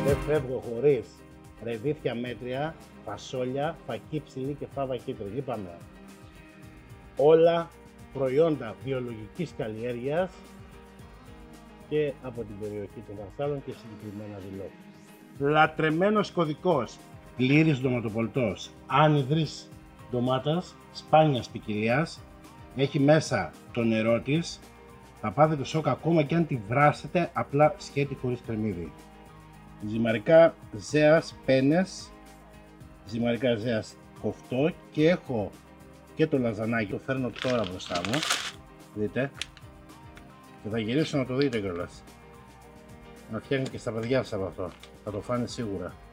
Δεν φεύγω χωρίς ρεβίθια μέτρια, φασόλια, φακί ψηλή και φάβα κίτρινη. Είπαμε όλα προϊόντα βιολογικής καλλιέργειας και από την περιοχή των Βαρσάλων και συγκεκριμένα δηλώσεις. Λατρεμένος κωδικός, πλήρης ντοματοπολτός, άνυδρης ντομάτας, σπάνιας ποικιλίας, έχει μέσα το νερό της, θα πάτε το σοκ ακόμα και αν τη βράσετε απλά σκέτη χωρίς κρεμμύδι. Ζυμαρικά ζέας πένες, ζυμαρικά ζέας κοφτό και έχω και το λαζανάκι, το φέρνω τώρα μπροστά μου, δείτε, και θα γυρίσω να το δείτε κιόλας. Να φτιάχνει και στα παιδιά σας από αυτό, θα το φάνε σίγουρα.